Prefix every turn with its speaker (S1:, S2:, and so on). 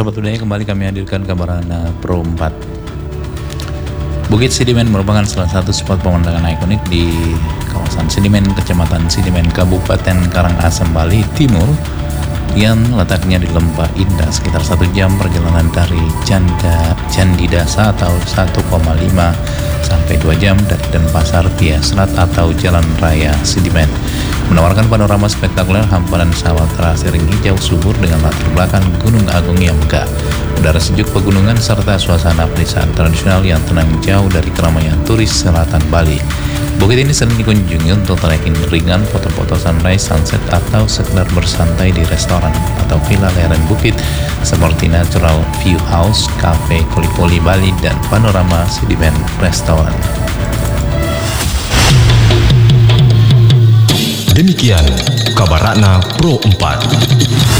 S1: Sobat Budaya, kembali kami hadirkan kabar Pro 4. Bukit Sidimen merupakan salah satu spot pemandangan ikonik di kawasan Sidimen, Kecamatan Sidimen, Kabupaten Karangasem, Bali Timur, yang letaknya di Lembah Indah, sekitar 1 jam perjalanan dari Candi Dasa atau 1,5 sampai 2 jam dari Denpasar via Selat atau Jalan Raya Sidimen. Menawarkan panorama spektakuler hamparan sawah terasering hijau subur dengan latar belakang Gunung Agung yang megah, udara sejuk pegunungan serta suasana pedesaan tradisional yang tenang jauh dari keramaian turis selatan Bali. Bukit ini sering dikunjungi untuk trekking ringan, foto-foto sunrise, sunset, atau sekedar bersantai di restoran atau villa lereng bukit seperti Natural View House, Cafe Kolipoli Bali, dan Panorama Sidimen Restaurant.
S2: Demikian kabar Pro 4.